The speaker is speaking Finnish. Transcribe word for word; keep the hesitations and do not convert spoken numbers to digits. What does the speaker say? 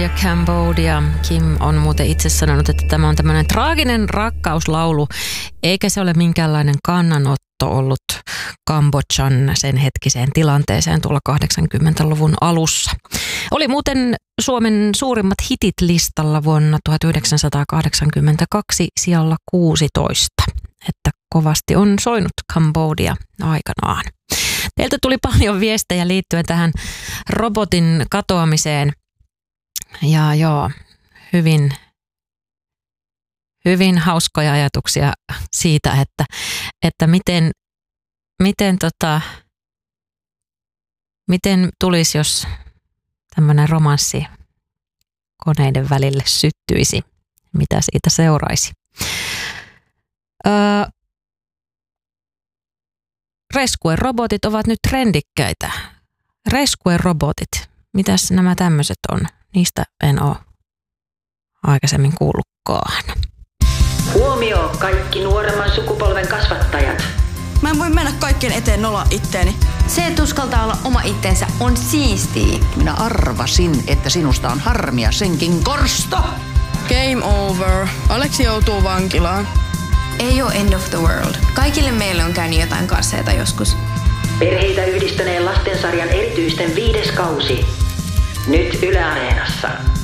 Ja Cambodia. Kim on muuten itse sanonut, että tämä on tämmöinen traaginen rakkauslaulu, eikä se ole minkäänlainen kannanotto ollut Kambodžan sen hetkiseen tilanteeseen tuolla kahdeksankymmentäluvun alussa. Oli muuten Suomen suurimmat hitit listalla vuonna tuhatyhdeksänsataakahdeksankymmentäkaksi sijalla kuusitoista, että kovasti on soinut Cambodia aikanaan. Teiltä tuli paljon viestejä liittyen tähän robotin katoamiseen. Ja joo, hyvin, hyvin hauskoja ajatuksia siitä, että, että miten, miten, tota, miten tulisi, jos tämmöinen romanssi koneiden välille syttyisi, mitä siitä seuraisi. Öö, Rescue-robotit ovat nyt trendikkäitä. Rescue-robotit, mitäs nämä tämmöiset on? Niistä en ole aikaisemmin kuullutkaan. Huomio kaikki nuoremman sukupolven kasvattajat. Mä en voi mennä kaikkien eteen nolla itteeni. Se, että uskaltaa olla oma itsensä, on siistiä. Minä arvasin, että sinusta on harmia senkin korsto. Game over. Aleksi joutuu vankilaan. Ei ole end of the world. Kaikille meille on käynyt jotain kasseita joskus. Perheitä yhdistäneen lastensarjan erityisten viides kausi. Nyt Yle Areenassa.